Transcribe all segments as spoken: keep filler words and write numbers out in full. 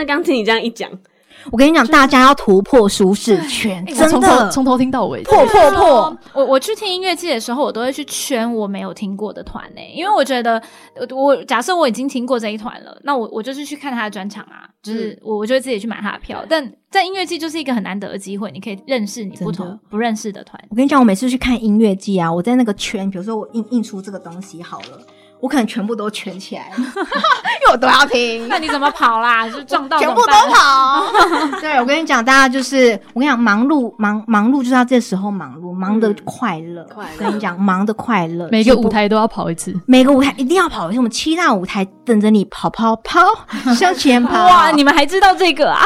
是刚听你这样一讲， 我跟你讲，大家要突破舒适圈，真从的头从头听到尾， 破破破。 我我去听音乐季的时候，我都会去圈我没有听过的团诶、欸，因为我觉得我假设我已经听过这一团了，那我我就是去看他的专场啊，就是我我就会自己去买他的票。但在音乐季就是一个很难得的机会，你可以认识你不同不认识的团。 我跟你讲，我每次去看音乐季啊，我在那个圈，比如说我印印出这个东西好了。我可能全部都圈起来，因为我都要听。 那你怎么跑啦？就撞到全部都跑。对，我跟你讲，大家就是我跟你讲，忙碌忙忙碌就是要这时候忙碌，忙的快乐。快、嗯、跟你讲，忙的快乐， 每个舞台都要跑一次， 每个舞台一定要跑一次。我们七大舞台等着你跑跑跑，向前跑。 哇，你们还知道这个啊？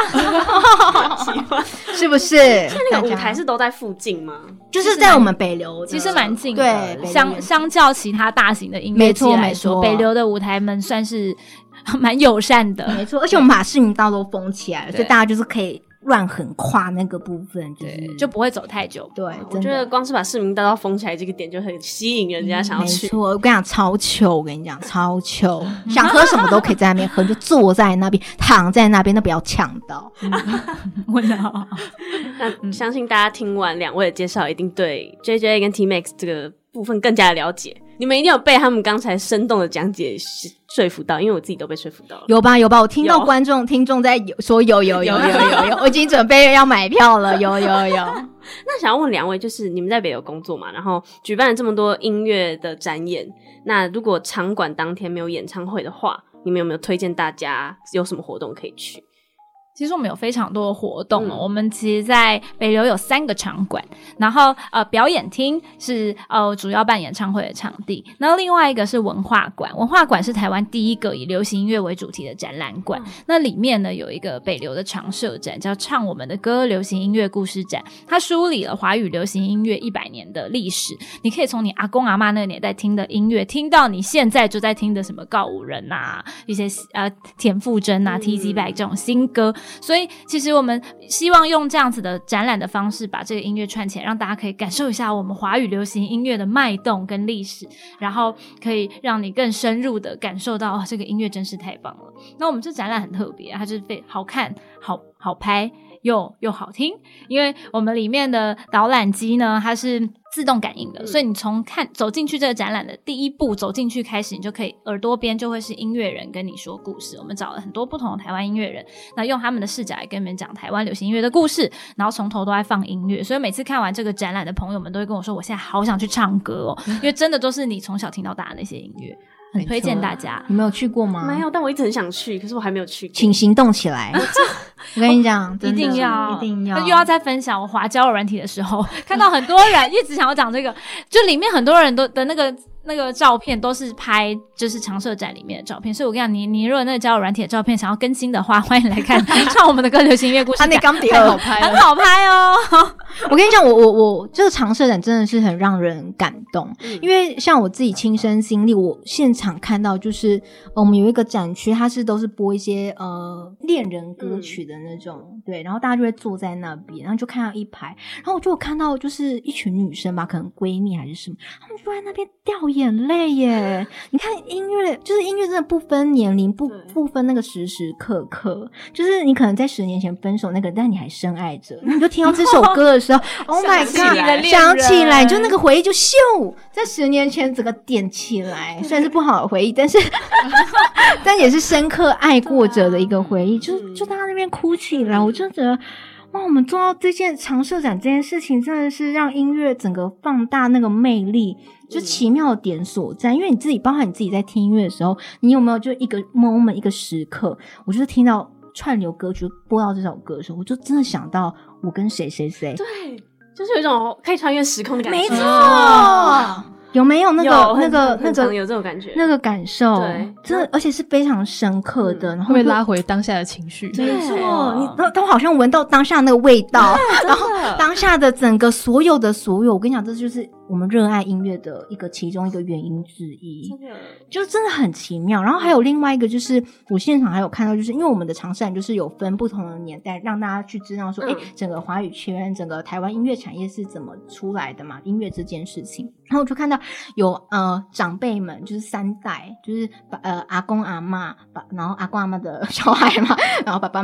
是不是？ 那个舞台是都在附近吗？ 就是在我们北流， 其实蛮近的。 对， 相相较其他大型的音乐季来说，北流的舞台们算是蛮友善的。 没错，而且我们把市民道都封起来了，所以大家就是可以乱横跨那个部分，就是就不会走太久。 对， 我觉得光是把市民道封起来这个点就很吸引人家想要去。 没错，我跟你讲超糗，我跟你讲超糗，想喝什么都可以在那边喝，就坐在那边躺在那边，那不要呛到。 我道。 那相信大家听完两位的介绍，一定对 J J 跟 T Max 这个部分更加的了解。你们一定有被他们刚才生动的讲解说服到，因为我自己都被说服到了。 有吧有吧，我听到观众听众在有说有有有有有有，我已经准备要买票了，有有有。 那想要问两位，就是你们在北流工作嘛，然后举办了这么多音乐的展演，那如果场馆当天没有演唱会的话，你们有没有推荐大家有什么活动可以去？ 其实我们有非常多的活动哦、嗯、我们其实在北流有三个场馆，然后呃表演厅是呃主要办演唱会的场地，然后另外一个是文化馆，文化馆是台湾第一个以流行音乐为主题的展览馆、嗯、那里面呢有一个北流的常设展叫唱我们的歌流行音乐故事展，它梳理了华语流行音乐一百年的历史，你可以从你阿公阿嬷那个年代听的音乐听到你现在就在听的什么告五人啊，一些呃田馥甄啊、嗯、T Z Bac 这种新歌，所以其实我们希望用这样子的展览的方式把这个音乐串起来，让大家可以感受一下我们华语流行音乐的脉动跟历史，然后可以让你更深入的感受到、哦、这个音乐真是太棒了。那我们这展览很特别，它就是非好看好好拍又又好听，因为我们里面的导览机呢它是自动感应的、嗯、所以你从看走进去这个展览的第一步走进去开始，你就可以耳朵边就会是音乐人跟你说故事，我们找了很多不同的台湾音乐人，那用他们的视角来跟你们讲台湾流行音乐的故事，然后从头都在放音乐，所以每次看完这个展览的朋友们都会跟我说我现在好想去唱歌哦，因为真的都是你从小听到大的那些音乐，很推荐大家。 你没有去过吗？ 没有，但我一直很想去，可是我还没有去过。 请行动起来！我跟你讲， 一定要， 一定要。 又要再分享我滑交友软体的时候，看到很多人一直想要讲这个，就里面很多人都的那个那个照片都是拍就是常设展里面的照片，所以我跟你讲，你你如果那个交友软体的照片想要更新的话，欢迎来看唱我们的歌流行音乐故事展， 他那钢笔很好拍，很好拍哦。 我跟你讲，我我我这个常设展真的是很让人感动、嗯、因为像我自己亲身经历，我现场看到就是、呃、我们有一个展区，它是都是播一些呃恋人歌曲的那种、嗯、对，然后大家就会坐在那边，然后就看到一排，然后我就有看到就是一群女生吧，可能闺蜜还是什么，她们就在那边掉眼泪耶。你看音乐就是音乐真的不分年龄，不不分那个时时刻刻，就是你可能在十年前分手那个人，但你还深爱着，你就听到这首歌的时候Oh my god 想起来就那个回忆就咻在十年前整个点起来，虽然是不好的回忆，但是但也是深刻爱过者的一个回忆，就就大家那边哭起来，我真的觉得哇，我们做到这件常设展这件事情真的是让音乐整个放大那个魅力，就奇妙的点所在、嗯、因为你自己包含你自己在听音乐的时候，你有没有就一个 moment 一个时刻，我就是听到串流歌曲播到这首歌的时候，我就真的想到我跟谁谁谁， 对，就是有一种可以穿越时空的感觉。 没错、嗯，有没有那个有那个那个有这种感觉， 那个感受， 对， 真的，而且是非常深刻的， 嗯、 然后会拉回当下的情绪。 没错，你都都好像闻到当下那个味道，然后当下的整个所有的所有，我跟你讲，这就是我们热爱音乐的一个其中一个原因之一，真的就真的很奇妙。然后还有另外一个就是我现场还有看到，就是因为我们的常设展就是有分不同的年代，让大家去知道说哎、嗯，整个华语圈整个台湾音乐产业是怎么出来的嘛，音乐这件事情。然后我就看到有呃长辈们就是三代，就是呃阿公阿嬷，然后阿公阿嬷的小孩嘛，然后爸爸